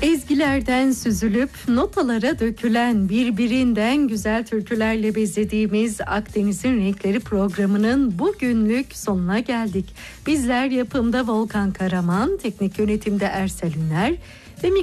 Ezgilerden süzülüp notalara dökülen birbirinden güzel türkülerle bezediğimiz Akdeniz'in Renkleri programının bugünlük sonuna geldik. Bizler yapımda Volkan Karaman, teknik yönetimde Ersel Üner ve